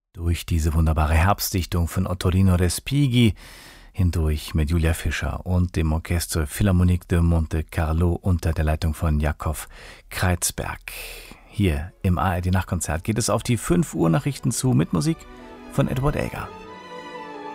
Durch diese wunderbare Herbstdichtung von Ottolino Respighi hindurch mit Julia Fischer und dem Orchestre Philharmonique de Monte Carlo unter der Leitung von Jakob Kreizberg. Hier im ARD Nachtkonzert geht es auf die 5 Uhr Nachrichten zu mit Musik von Edward Elgar.